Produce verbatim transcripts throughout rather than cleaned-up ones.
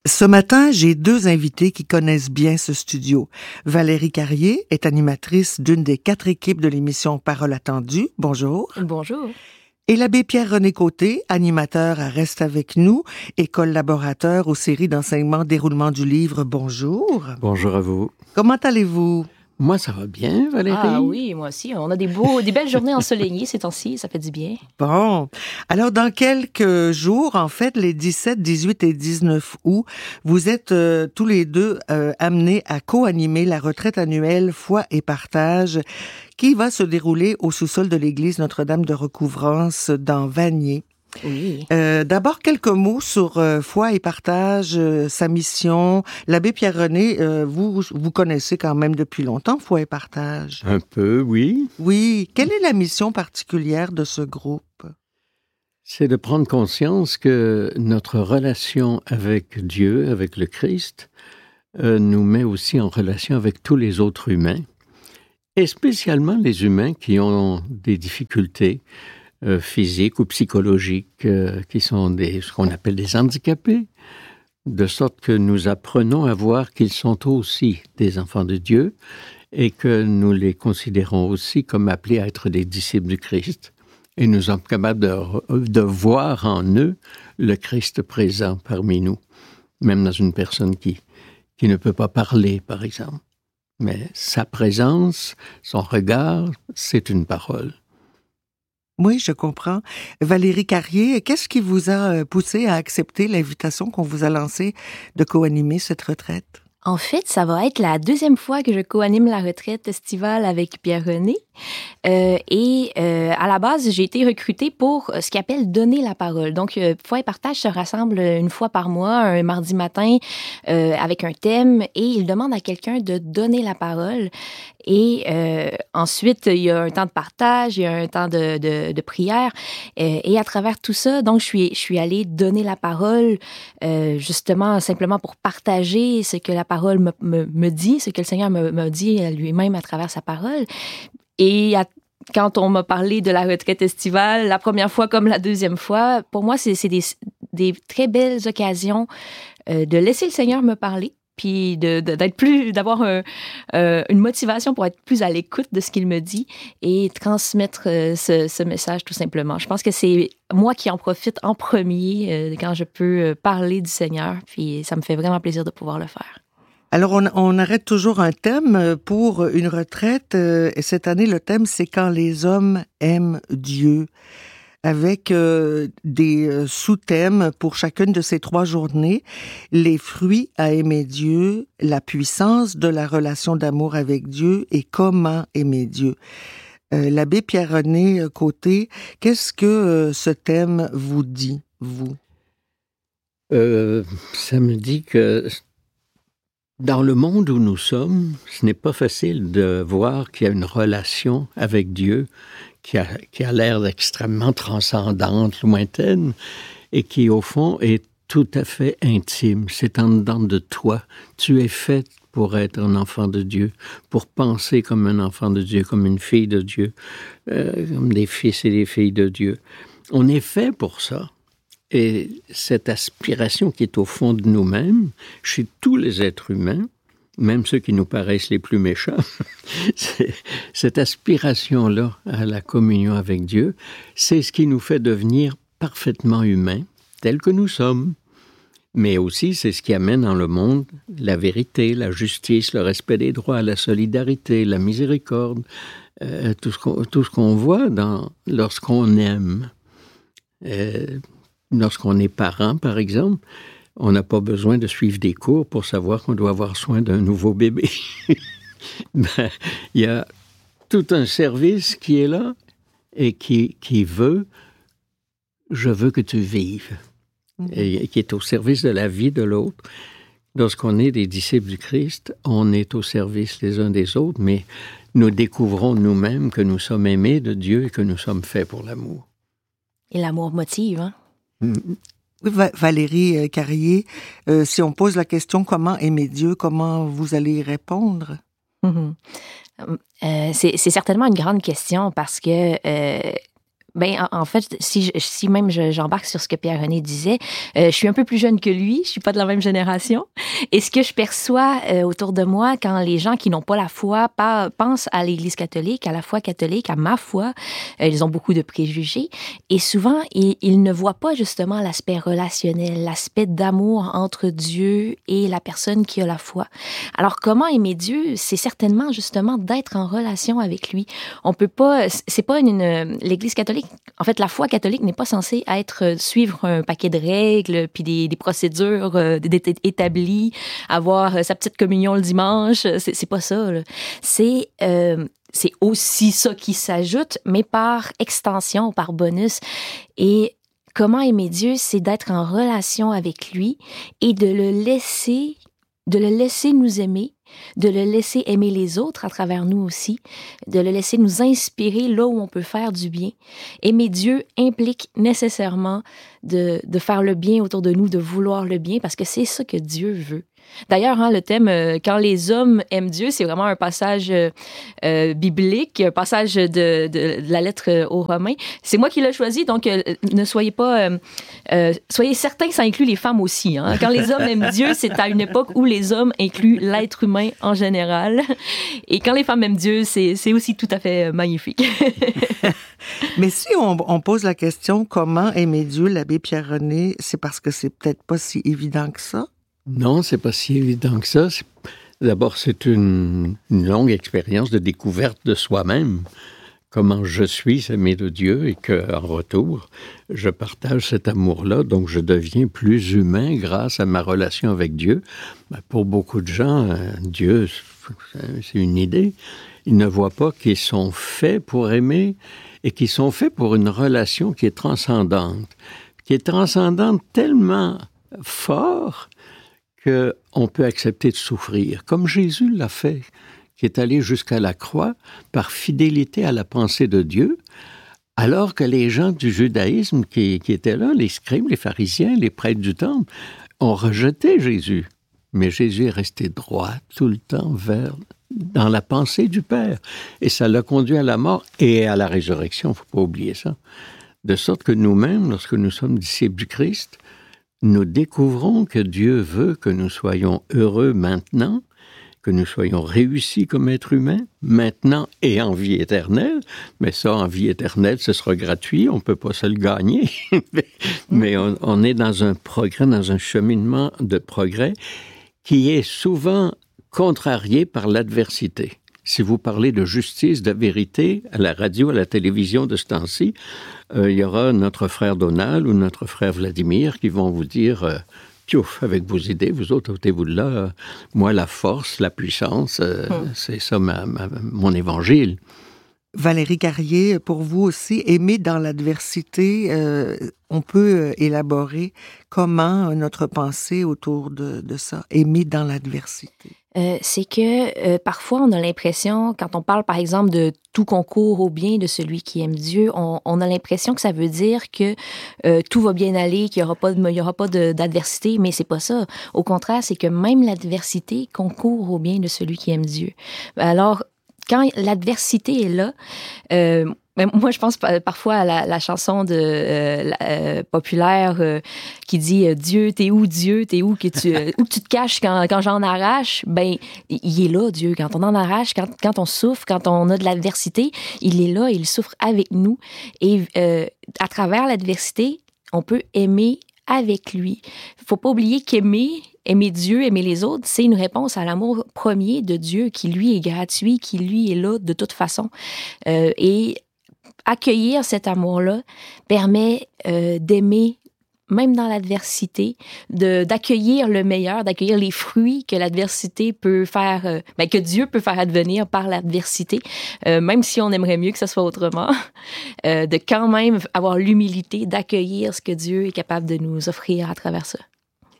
Ce matin, j'ai deux invités qui connaissent bien ce studio. Valérie Carrier est animatrice d'une des quatre équipes de l'émission Parole attendue. Bonjour. Bonjour. Et l'abbé Pierre-René Côté, animateur à Reste avec nous et collaborateur aux séries d'enseignement Déroulement du livre. Bonjour. Bonjour à vous. Comment allez-vous? Moi, ça va bien, Valérie. Ah oui, moi aussi. On a des beaux, des belles journées ensoleillées ces temps-ci. Ça fait du bien. Bon. Alors, dans quelques jours, en fait, les dix-sept, dix-huit et dix-neuf août, vous êtes euh, tous les deux euh, amenés à co-animer la retraite annuelle Foi et Partage qui va se dérouler au sous-sol de l'église Notre-Dame de Recouvrance dans Vanier. Oui. Euh, d'abord, quelques mots sur euh, Foi et Partage, euh, sa mission. L'abbé Pierre-René, euh, vous vous connaissez quand même depuis longtemps, Foi et Partage. Un peu, oui. Oui. Quelle est la mission particulière de ce groupe? C'est de prendre conscience que notre relation avec Dieu, avec le Christ, euh, nous met aussi en relation avec tous les autres humains, et spécialement les humains qui ont des difficultés Euh, physiques ou psychologiques, euh, qui sont des, ce qu'on appelle des handicapés, de sorte que nous apprenons à voir qu'ils sont aussi des enfants de Dieu et que nous les considérons aussi comme appelés à être des disciples du Christ. Et nous sommes capables de, de voir en eux le Christ présent parmi nous, même dans une personne qui, qui ne peut pas parler, par exemple. Mais sa présence, son regard, c'est une parole. Oui, je comprends. Valérie Carrier, qu'est-ce qui vous a poussé à accepter l'invitation qu'on vous a lancée de co-animer cette retraite? En fait, ça va être la deuxième fois que je co-anime la retraite estivale avec Pierre-René. Euh, et euh, à la base, j'ai été recrutée pour ce qu'il appelle donner la parole. Donc, euh, Foi et Partage se rassemble une fois par mois, un mardi matin, euh, avec un thème, et il demande à quelqu'un de donner la parole. Et euh, ensuite, il y a un temps de partage, il y a un temps de, de, de prière. Euh, et à travers tout ça, donc, je suis, je suis allée donner la parole, euh, justement, simplement pour partager ce que la parole me, me, me dit, ce que le Seigneur me, me dit lui-même à travers sa parole. Et à, quand on m'a parlé de la retraite estivale, la première fois comme la deuxième fois, pour moi, c'est, c'est des, des très belles occasions euh, de laisser le Seigneur me parler, puis de, de, d'être plus, d'avoir un, euh, une motivation pour être plus à l'écoute de ce qu'il me dit et transmettre euh, ce, ce message tout simplement. Je pense que c'est moi qui en profite en premier euh, quand je peux parler du Seigneur, puis ça me fait vraiment plaisir de pouvoir le faire. Alors, on, on arrête toujours un thème pour une retraite. Et cette année, le thème, c'est « Quand les hommes aiment Dieu », avec euh, des sous-thèmes pour chacune de ces trois journées. Les fruits à aimer Dieu, la puissance de la relation d'amour avec Dieu et comment aimer Dieu. Euh, l'abbé Pierre-René Côté, qu'est-ce que euh, ce thème vous dit, vous? Euh, ça me dit que dans le monde où nous sommes, ce n'est pas facile de voir qu'il y a une relation avec Dieu qui a, qui a l'air extrêmement transcendante, lointaine, et qui, au fond, est tout à fait intime. C'est en dedans de toi. Tu es fait pour être un enfant de Dieu, pour penser comme un enfant de Dieu, comme une fille de Dieu, euh, comme des fils et des filles de Dieu. On est fait pour ça. Et cette aspiration qui est au fond de nous-mêmes, chez tous les êtres humains, même ceux qui nous paraissent les plus méchants, c'est, cette aspiration-là à la communion avec Dieu, c'est ce qui nous fait devenir parfaitement humains, tels que nous sommes. Mais aussi, c'est ce qui amène dans le monde la vérité, la justice, le respect des droits, la solidarité, la miséricorde, euh, tout ce qu'on, tout ce qu'on voit dans, lorsqu'on aime. Euh, Lorsqu'on est parent, par exemple, on n'a pas besoin de suivre des cours pour savoir qu'on doit avoir soin d'un nouveau bébé. Ben, il y a tout un service qui est là et qui, qui veut « je veux que tu vives mmh. » et qui est au service de la vie de l'autre. Lorsqu'on est des disciples du Christ, on est au service les uns des autres, mais nous découvrons nous-mêmes que nous sommes aimés de Dieu et que nous sommes faits pour l'amour. Et l'amour motive, hein? Oui, Valérie Carrier, euh, si on pose la question « Comment aimer Dieu », comment vous allez y répondre? Mm-hmm. Euh, c'est, c'est certainement une grande question parce que euh, Ben, en, en fait, si, je, si même je, j'embarque sur ce que Pierre-René disait, euh, je suis un peu plus jeune que lui, je suis pas de la même génération. Et ce que je perçois euh, autour de moi, quand les gens qui n'ont pas la foi pas, pensent à l'Église catholique, à la foi catholique, à ma foi, euh, ils ont beaucoup de préjugés. Et souvent, ils, ils ne voient pas justement l'aspect relationnel, l'aspect d'amour entre Dieu et la personne qui a la foi. Alors, comment aimer Dieu? C'est certainement justement d'être en relation avec lui. On peut pas, c'est pas une, une l'Église catholique. En fait, la foi catholique n'est pas censée être suivre un paquet de règles puis des, des procédures euh, établies, avoir euh, sa petite communion le dimanche. C'est, c'est pas ça. Là. C'est euh, c'est aussi ça qui s'ajoute, mais par extension, par bonus. Et comment aimer Dieu, c'est d'être en relation avec lui et de le laisser, de le laisser nous aimer, de le laisser aimer les autres à travers nous aussi, de le laisser nous inspirer là où on peut faire du bien. Aimer Dieu implique nécessairement de, de faire le bien autour de nous, de vouloir le bien, parce que c'est ça que Dieu veut. D'ailleurs, hein, le thème euh, « Quand les hommes aiment Dieu », c'est vraiment un passage euh, euh, biblique, un passage de, de, de la lettre aux Romains. C'est moi qui l'ai choisi, donc euh, ne soyez pas... Euh, euh, soyez certains que ça inclut les femmes aussi. Hein. Quand les hommes aiment Dieu, c'est à une époque où les hommes incluent l'être humain en général. Et quand les femmes aiment Dieu, c'est, c'est aussi tout à fait magnifique. Mais si on, on pose la question « Comment aimer Dieu », l'abbé Pierre-René, c'est parce que c'est peut-être pas si évident que ça? Non, c'est pas si évident que ça. C'est... D'abord, c'est une, une longue expérience de découverte de soi-même. Comment je suis aimé de Dieu et qu'en retour, je partage cet amour-là. Donc, je deviens plus humain grâce à ma relation avec Dieu. Ben, pour beaucoup de gens, Dieu, c'est une idée. Ils ne voient pas qu'ils sont faits pour aimer et qu'ils sont faits pour une relation qui est transcendante. Qui est transcendante tellement fort qu'on peut accepter de souffrir, comme Jésus l'a fait, qui est allé jusqu'à la croix par fidélité à la pensée de Dieu, alors que les gens du judaïsme qui, qui étaient là, les scribes, les pharisiens, les prêtres du temple, ont rejeté Jésus. Mais Jésus est resté droit tout le temps vers, dans la pensée du Père. Et ça l'a conduit à la mort et à la résurrection, il ne faut pas oublier ça. De sorte que nous-mêmes, lorsque nous sommes disciples du Christ, nous découvrons que Dieu veut que nous soyons heureux maintenant, que nous soyons réussis comme êtres humains, maintenant et en vie éternelle. Mais ça, en vie éternelle, ce sera gratuit, on ne peut pas se le gagner. Mais on, on est dans un progrès, dans un cheminement de progrès qui est souvent contrarié par l'adversité. Si vous parlez de justice, de vérité, à la radio, à la télévision de ce temps-ci, euh, il y aura notre frère Donald ou notre frère Vladimir qui vont vous dire euh, « Piouf, avec vos idées, vous autres, ôtez-vous de là. Euh, moi, la force, la puissance, euh, hum. c'est ça ma, ma, mon évangile. » Valérie Carrier, pour vous aussi, aimer dans l'adversité, euh, on peut élaborer comment notre pensée autour de, de ça, aimer dans l'adversité. Euh, c'est que euh, parfois on a l'impression, quand on parle par exemple de tout concourt au bien de celui qui aime Dieu, on, on a l'impression que ça veut dire que euh, tout va bien aller, qu'il y aura pas de, il y aura pas de, d'adversité, mais c'est pas ça. Au contraire, c'est que même l'adversité concourt au bien de celui qui aime Dieu. Alors, quand l'adversité est là, euh, moi, je pense parfois à la, la chanson de, euh, la, euh, populaire euh, qui dit euh, « Dieu, t'es où, Dieu? T'es où que tu, euh, où que tu te caches quand, quand j'en arrache? » Ben, il est là, Dieu. Quand on en arrache, quand, quand on souffre, quand on a de l'adversité, il est là, il souffre avec nous. Et euh, à travers l'adversité, on peut aimer avec lui. Faut pas oublier qu'aimer, aimer Dieu, aimer les autres, c'est une réponse à l'amour premier de Dieu qui, lui, est gratuit, qui, lui, est là de toute façon. Euh, et accueillir cet amour-là permet euh, d'aimer même dans l'adversité, de, d'accueillir le meilleur, d'accueillir les fruits que l'adversité peut faire, euh, ben, que Dieu peut faire advenir par l'adversité, euh, même si on aimerait mieux que ça soit autrement, euh, de quand même avoir l'humilité d'accueillir ce que Dieu est capable de nous offrir à travers ça.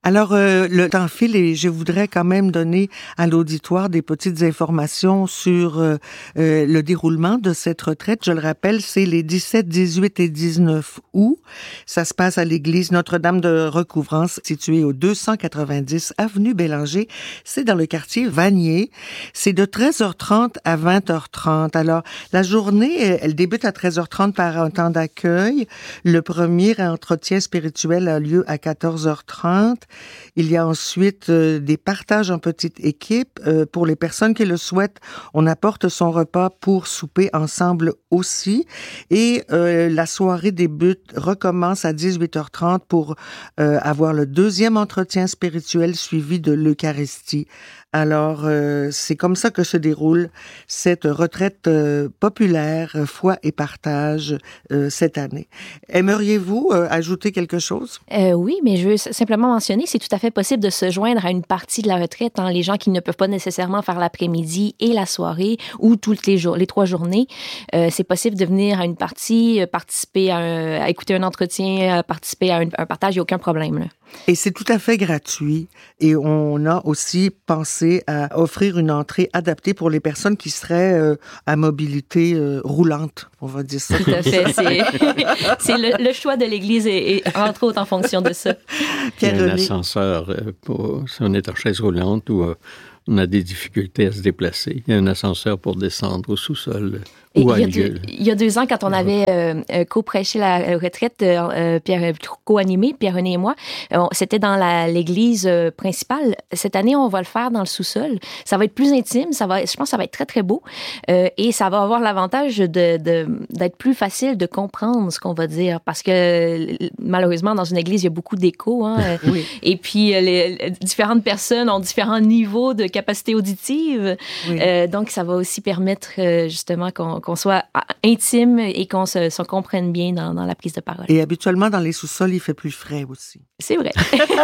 Alors, euh, le temps file et je voudrais quand même donner à l'auditoire des petites informations sur euh, euh, le déroulement de cette retraite. Je le rappelle, c'est les dix-sept, dix-huit et dix-neuf août. Ça se passe à l'église Notre-Dame de Recouvrance, située au deux cent quatre-vingt-dix avenue Bélanger. C'est dans le quartier Vanier. C'est de treize heures trente à vingt heures trente. Alors, la journée, elle débute à treize heures trente par un temps d'accueil. Le premier entretien spirituel a lieu à quatorze heures trente. Il y a ensuite euh, des partages en petite équipe. Euh, pour les personnes qui le souhaitent, on apporte son repas pour souper ensemble aussi. Et euh, la soirée débute, recommence à dix-huit heures trente pour euh, avoir le deuxième entretien spirituel suivi de l'Eucharistie. Alors, euh, c'est comme ça que se déroule cette retraite euh, populaire, foi et partage euh, cette année. Aimeriez-vous euh, ajouter quelque chose? Euh, oui, mais je veux simplement mentionner, c'est tout à fait possible de se joindre à une partie de la retraite. Hein, les gens qui ne peuvent pas nécessairement faire l'après-midi et la soirée ou toutes les jours, les trois journées, euh, c'est possible de venir à une partie, participer à, un, à écouter un entretien, participer à un, un partage, il n'y a aucun problème, là. Et c'est tout à fait gratuit. Et on a aussi pensé à offrir une entrée adaptée pour les personnes qui seraient euh, à mobilité euh, roulante, on va dire ça. Tout à fait. C'est, c'est le, le choix de l'Église et, et entre autres en fonction de ça. Il y a un ascenseur pour, si on est en chaise roulante ou euh, on a des difficultés à se déplacer. Il y a un ascenseur pour descendre au sous-sol. Et il, y a deux, il y a deux ans, quand on avait euh, co-prêché la retraite, euh, Pierre, co-animé, Pierre-René et moi, euh, c'était dans la, l'église euh, principale. Cette année, on va le faire dans le sous-sol. Ça va être plus intime, ça va, je pense que ça va être très, très beau. Euh, et ça va avoir l'avantage de, de, d'être plus facile de comprendre ce qu'on va dire. Parce que, malheureusement, dans une église, il y a beaucoup d'écho. Hein, oui. Et puis, les, les différentes personnes ont différents niveaux de capacité auditive. Oui. Euh, donc, ça va aussi permettre, euh, justement, qu'on qu'on soit intime et qu'on se, se comprenne bien dans, dans la prise de parole. Et habituellement, dans les sous-sols, il fait plus frais aussi. C'est vrai.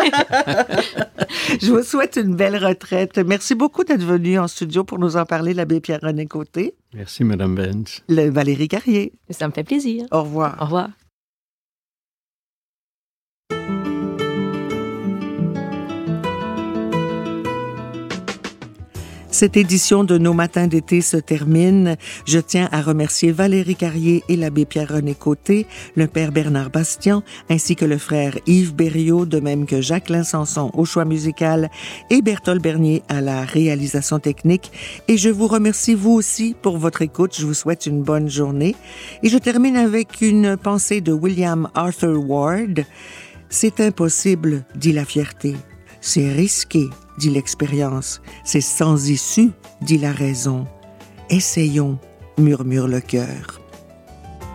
Je vous souhaite une belle retraite. Merci beaucoup d'être venu en studio pour nous en parler, l'abbé Pierre-René Côté. Merci, Mme Benz. Le Valérie Carrier. Ça me fait plaisir. Au revoir. Au revoir. Cette édition de Nos matins d'été se termine. Je tiens à remercier Valérie Carrier et l'abbé Pierre-René Côté, le père Bernard Bastian, ainsi que le frère Yves Berriot, de même que Jacqueline Sanson au choix musical et Berthold Bernier à la réalisation technique. Et je vous remercie vous aussi pour votre écoute. Je vous souhaite une bonne journée. Et je termine avec une pensée de William Arthur Ward. C'est impossible, dit la fierté. C'est risqué, dit l'expérience. C'est sans issue, dit la raison. Essayons, murmure le cœur.